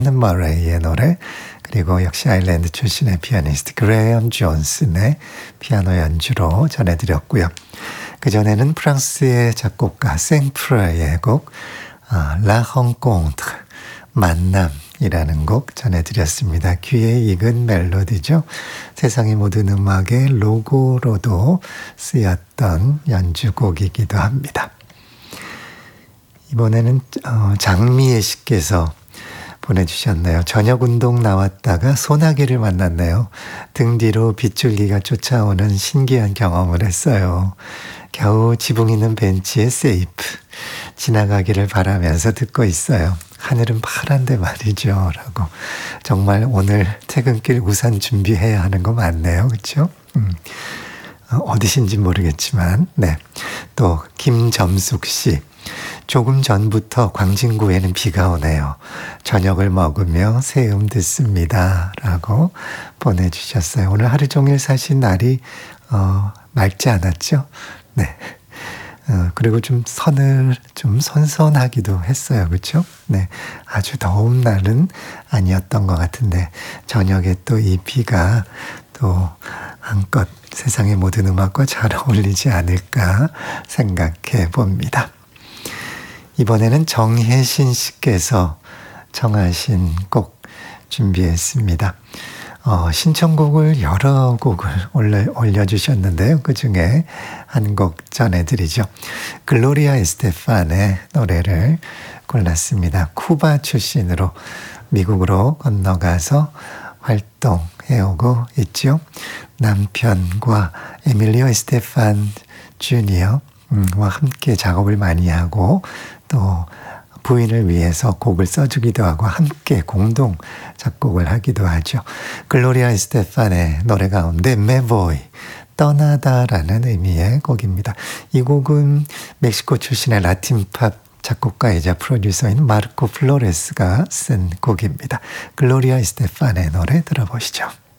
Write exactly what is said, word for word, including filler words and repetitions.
머레이의 노래, 그리고 역시 아일랜드 출신의 피아니스트 그레이엄 존슨의 피아노 연주로 전해드렸고요. 그전에는 프랑스의 작곡가 생프라의 곡 라 rencontre, 만남이라는 곡 전해드렸습니다. 귀에 익은 멜로디죠. 세상의 모든 음악의 로고로도 쓰였던 연주곡이기도 합니다. 이번에는 장미애 씨께서 보내주셨네요. 저녁 운동 나왔다가 소나기를 만났네요. 등 뒤로 빗줄기가 쫓아오는 신기한 경험을 했어요. 겨우 지붕 있는 벤치에 세이프. 지나가기를 바라면서 듣고 있어요. 하늘은 파란데 말이죠. 라고. 정말 오늘 퇴근길 우산 준비해야 하는 거 맞네요. 그렇죠? 음. 어디신지 모르겠지만. 네. 또 김점숙 씨. 조금 전부터 광진구에는 비가 오네요. 저녁을 먹으며 새음 듣습니다. 라고 보내주셨어요. 오늘 하루 종일 사신 날이 어, 맑지 않았죠? 네. 어, 그리고 좀 선을 좀 선선하기도 했어요. 그렇죠? 네. 아주 더운 날은 아니었던 것 같은데 저녁에 또 이 비가 또 한껏 세상의 모든 음악과 잘 어울리지 않을까 생각해 봅니다. 이번에는 정혜신 씨께서 청하신 곡 준비했습니다. 어, 신청곡을 여러 곡을 올려, 올려주셨는데요. 그 중에 한 곡 전해드리죠. 글로리아 에스테판의 노래를 골랐습니다. 쿠바 출신으로 미국으로 건너가서 활동해오고 있죠. 남편과 에밀리오 에스테판 주니어와 함께 작업을 많이 하고 또 부인을 위해서 곡을 써주기도 하고 함께 공동 작곡을 하기도 하죠. 글로리아 에스테판의 노래 가운데 메보이, 떠나다라는 의미의 곡입니다. 이 곡은 멕시코 출신의 라틴팝 작곡가이자 프로듀서인 마르코 플로레스가 쓴 곡입니다. 글로리아 에스테판의 노래 들어보시죠.